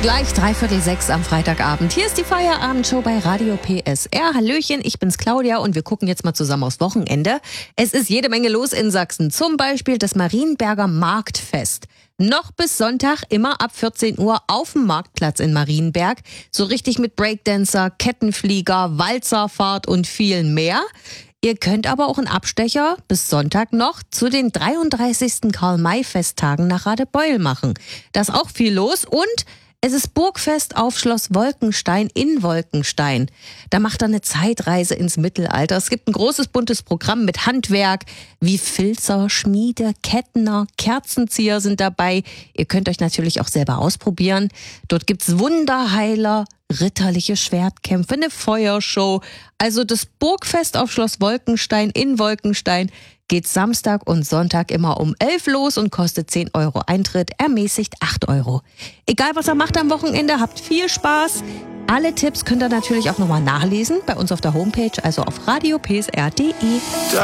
Gleich 5:45 am Freitagabend. Hier ist die Feierabendshow bei Radio PSR. Hallöchen, ich bin's Claudia und wir gucken jetzt mal zusammen aufs Wochenende. Es ist jede Menge los in Sachsen. Zum Beispiel das Marienberger Marktfest. Noch bis Sonntag immer ab 14 Uhr auf dem Marktplatz in Marienberg. So richtig mit Breakdancer, Kettenflieger, Walzerfahrt und viel mehr. Ihr könnt aber auch einen Abstecher bis Sonntag noch zu den 33. Karl-May-Festtagen nach Radebeul machen. Da ist auch viel los und es ist Burgfest auf Schloss Wolkenstein in Wolkenstein. Da macht er eine Zeitreise ins Mittelalter. Es gibt ein großes buntes Programm mit Handwerk wie Filzer, Schmiede, Kettner, Kerzenzieher sind dabei. Ihr könnt euch natürlich auch selber ausprobieren. Dort gibt's Wunderheiler, ritterliche Schwertkämpfe, eine Feuershow. Also das Burgfest auf Schloss Wolkenstein in Wolkenstein geht Samstag und Sonntag immer um 11 los und kostet 10 Euro Eintritt, ermäßigt 8 Euro. Egal was ihr macht am Wochenende, habt viel Spaß. Alle Tipps könnt ihr natürlich auch nochmal nachlesen bei uns auf der Homepage, also auf radiopsr.de.